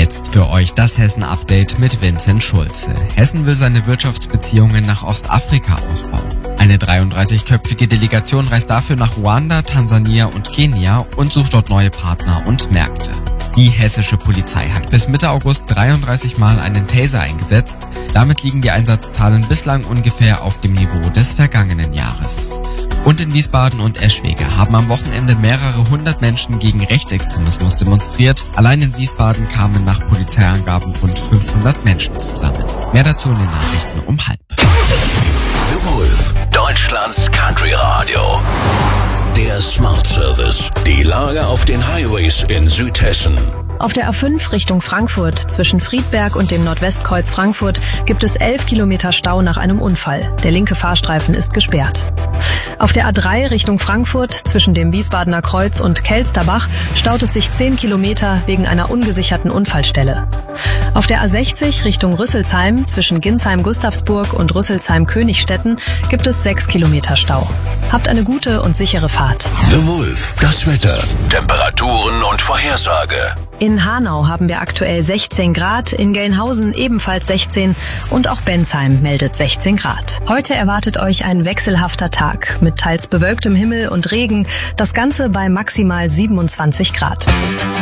Jetzt für euch das Hessen-Update mit Vincent Schulze. Hessen will seine Wirtschaftsbeziehungen nach Ostafrika ausbauen. Eine 33-köpfige Delegation reist dafür nach Ruanda, Tansania und Kenia und sucht dort neue Partner und Märkte. Die hessische Polizei hat bis Mitte August 33 Mal einen Taser eingesetzt. Damit liegen die Einsatzzahlen bislang ungefähr auf dem Niveau des vergangenen Jahres. Und in Wiesbaden und Eschwege haben am Wochenende mehrere hundert Menschen gegen Rechtsextremismus demonstriert. Allein in Wiesbaden kamen nach Polizeiangaben rund 500 Menschen zusammen. Mehr dazu in den Nachrichten um 12:30. The Wolf, Deutschlands Country Radio. Der Smart Service. Die Lage auf den Highways in Südhessen. Auf der A5 Richtung Frankfurt zwischen Friedberg und dem Nordwestkreuz Frankfurt gibt es 11 Kilometer Stau nach einem Unfall. Der linke Fahrstreifen ist gesperrt. Auf der A3 Richtung Frankfurt zwischen dem Wiesbadener Kreuz und Kelsterbach staut es sich 10 Kilometer wegen einer ungesicherten Unfallstelle. Auf der A60 Richtung Rüsselsheim zwischen Ginsheim-Gustavsburg und Rüsselsheim-Königstetten gibt es 6 Kilometer Stau. Habt eine gute und sichere Fahrt. The Wolf, das Wetter, Temperaturen und Vorhersage. In Hanau haben wir aktuell 16 Grad, in Gelnhausen ebenfalls 16 und auch Bensheim meldet 16 Grad. Heute erwartet euch ein wechselhafter Tag mit teils bewölktem Himmel und Regen, das Ganze bei maximal 27 Grad.